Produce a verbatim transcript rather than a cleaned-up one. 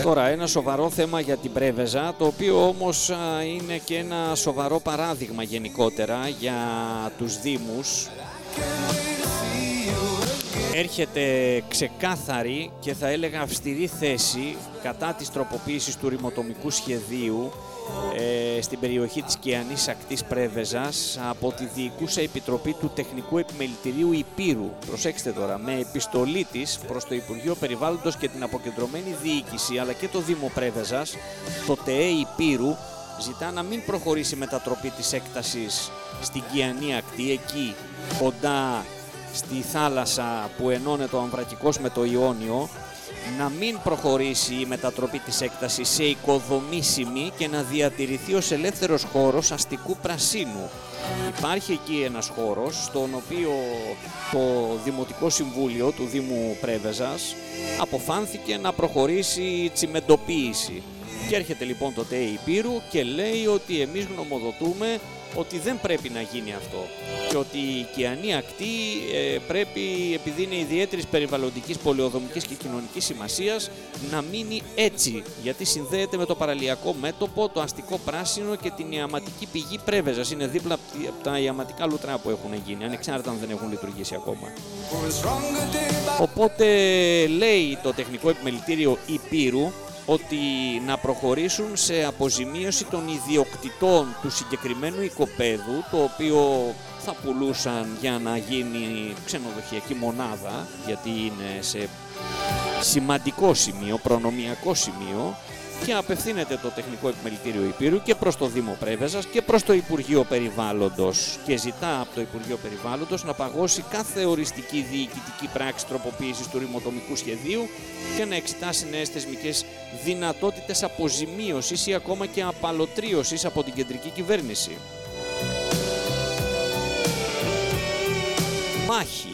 Τώρα ένα σοβαρό θέμα για την Πρέβεζα, το οποίο όμως είναι και ένα σοβαρό παράδειγμα γενικότερα για τους Δήμους. Έρχεται ξεκάθαρη και θα έλεγα αυστηρή θέση κατά της τροποποίησης του ρημοτομικού σχεδίου ε, στην περιοχή της Κιανής Ακτής Πρέβεζας από τη Διοικούσα Επιτροπή του Τεχνικού Επιμελητηρίου Υπήρου. Προσέξτε τώρα, με επιστολή της προς το Υπουργείο Περιβάλλοντος και την αποκεντρωμένη διοίκηση αλλά και το Δήμο Πρέβεζας, το ΤΕΕ Υπήρου ζητά να μην προχωρήσει μετατροπή της έκτασης στην Κιανή Ακτή, εκεί κοντά στη θάλασσα που ενώνεται ο Αμβρακικός με το Ιόνιο, να μην προχωρήσει η μετατροπή της έκτασης σε οικοδομήσιμη και να διατηρηθεί ως ελεύθερος χώρος αστικού πρασίνου. Υπάρχει εκεί ένας χώρος στον οποίο το Δημοτικό Συμβούλιο του Δήμου Πρέβεζας αποφάνθηκε να προχωρήσει τσιμεντοποίηση. Και έρχεται λοιπόν το ΤΕΕ Υπήρου και λέει ότι εμείς γνωμοδοτούμε ότι δεν πρέπει να γίνει αυτό και ότι η Κιανή Ακτή ε, πρέπει, επειδή είναι ιδιαίτερης περιβαλλοντικής, πολεοδομικής και κοινωνικής σημασίας, να μείνει έτσι, γιατί συνδέεται με το παραλιακό μέτωπο, το αστικό πράσινο και την ιαματική πηγή Πρέβεζας. Είναι δίπλα από τα ιαματικά λουτρά που έχουν γίνει, ανεξάρτητα αν δεν έχουν λειτουργήσει ακόμα. Οπότε λέει το Τεχνικό Επιμελητήριο Υπήρου ότι να προχωρήσουν σε αποζημίωση των ιδιοκτητών του συγκεκριμένου οικοπαίδου, το οποίο θα πουλούσαν για να γίνει ξενοδοχειακή μονάδα, γιατί είναι σε σημαντικό σημείο, προνομιακό σημείο, και απευθύνεται το Τεχνικό Επιμελητήριο Υπήρου και προς το Δήμο Πρέβεζας και προς το Υπουργείο Περιβάλλοντος και ζητά από το Υπουργείο Περιβάλλοντος να παγώσει κάθε οριστική διοικητική πράξη τροποποίησης του ρημοτομικού σχεδίου και να εξετάσει νέες θεσμικές δυνατότητες αποζημίωσης ή ακόμα και απαλωτρίωσης από την κεντρική κυβέρνηση. Μάχη